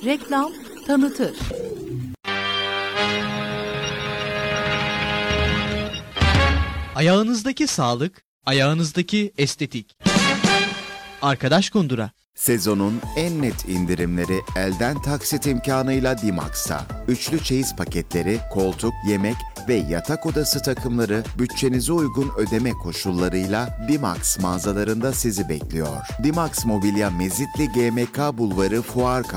Reklam tanıtır. Ayağınızdaki sağlık, ayağınızdaki estetik. Arkadaş Kundura. Sezonun en net indirimleri elden taksit imkanıyla Dimax'ta. Üçlü çeyiz paketleri, koltuk, yemek ve yatak odası takımları bütçenize uygun ödeme koşullarıyla Dimax mağazalarında sizi bekliyor. Dimax Mobilya Mezitli GMK Bulvarı Fuar